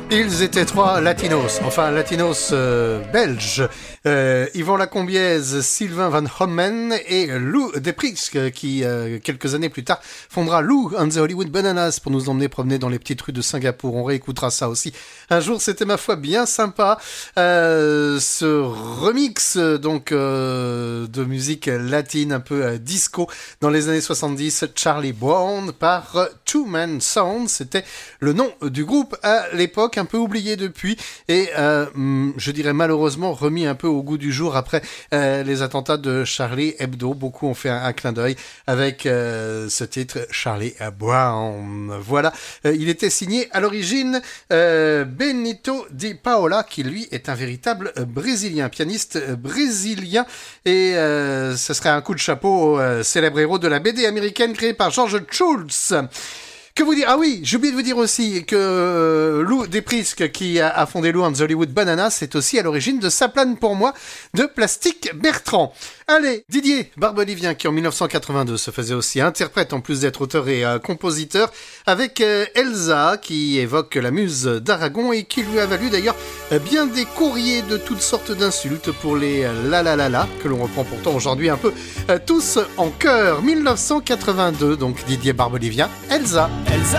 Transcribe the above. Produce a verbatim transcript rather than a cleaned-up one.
Ils étaient trois latinos, enfin latinos euh, belges, euh, Yvan Lacombièze, Sylvain Van Hommen et Lou Deprisk qui, euh, quelques années plus tard, fondera Lou and the Hollywood Bananas pour nous emmener promener dans les petites rues de Singapour. On réécoutera ça aussi un jour, c'était ma foi bien sympa. Euh, ce remix donc euh, de musique latine, un peu euh, disco, dans les années soixante-dix, Charlie Brown par euh, Two Man Sound, c'était le nom du groupe à l'époque, un peu oublié depuis et euh, je dirais malheureusement remis un peu au goût du jour après euh, les attentats de Charlie Hebdo. Beaucoup ont fait un, un clin d'œil avec euh, ce titre Charlie Brown. Voilà, euh, il était signé à l'origine euh, Benito Di Paola, qui lui est un véritable euh, brésilien, pianiste euh, brésilien, et euh, ce serait un coup de chapeau au euh, célèbre héros de la B D américaine créée par George Schultz. Que vous dire? Ah oui, j'ai oublié de vous dire aussi que euh, Lou Deprisk, qui a, a fondé Lou and the Hollywood Bananas, c'est aussi à l'origine de Ça plane pour moi de Plastique Bertrand. Allez, Didier Barbelivien, qui en dix-neuf cent quatre-vingt-deux se faisait aussi interprète en plus d'être auteur et euh, compositeur, avec euh, Elsa, qui évoque la muse d'Aragon et qui lui a valu d'ailleurs euh, bien des courriers de toutes sortes d'insultes pour les euh, la la la la, que l'on reprend pourtant aujourd'hui un peu euh, tous en chœur. dix-neuf cent quatre-vingt-deux, donc Didier Barbelivien, Elsa. Elsa